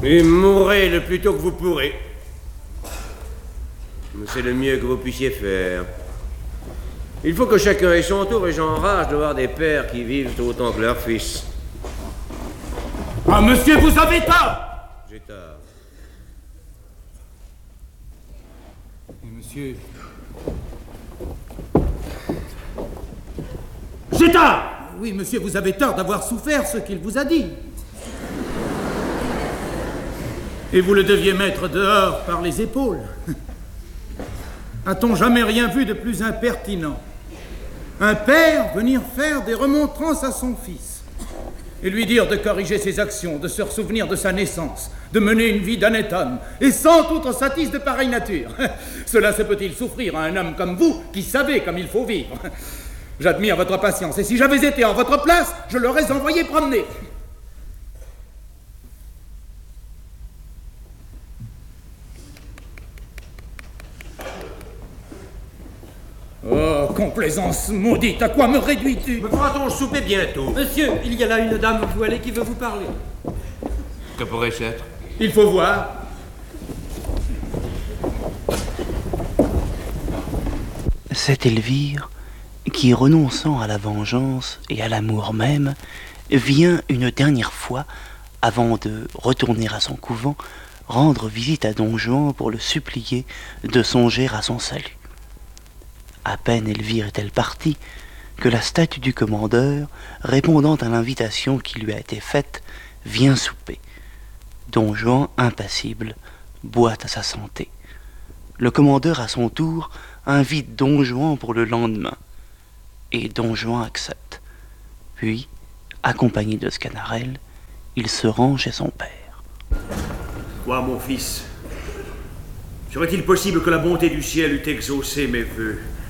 Et mourrez le plus tôt que vous pourrez. C'est le mieux que vous puissiez faire. Il faut que chacun ait son tour et j'enrage de voir des pères qui vivent autant que leurs fils. Ah, monsieur, vous avez tort! J'ai tort. Et monsieur... J'ai tort! Oui, monsieur, vous avez tort d'avoir souffert ce qu'il vous a dit. Et vous le deviez mettre dehors par les épaules. A-t-on jamais rien vu de plus impertinent? Un père venir faire des remontrances à son fils et lui dire de corriger ses actions, de se ressouvenir de sa naissance, de mener une vie d'honnête homme, et sans toute satisse de pareille nature. Cela se peut-il souffrir à un homme comme vous, qui savez comme il faut vivre? J'admire votre patience, et si j'avais été en votre place, je l'aurais envoyé promener. Oh, complaisance maudite, à quoi me réduis-tu? Me fera-t-on souper bientôt? Monsieur, il y a là une dame voilée qui veut vous parler. Que pourrait-ce être? Il faut voir. C'est Elvire qui, renonçant à la vengeance et à l'amour même, vient une dernière fois, avant de retourner à son couvent, rendre visite à Don Juan pour le supplier de songer à son salut. À peine Elvire est-elle partie que la statue du commandeur, répondant à l'invitation qui lui a été faite, vient souper. Don Juan, impassible, boit à sa santé. Le commandeur, à son tour, invite Don Juan pour le lendemain. Et Don Juan accepte. Puis, accompagné de Sganarelle, il se rend chez son père. Quoi, mon fils? Serait-il possible que la bonté du ciel eût exaucé mes vœux?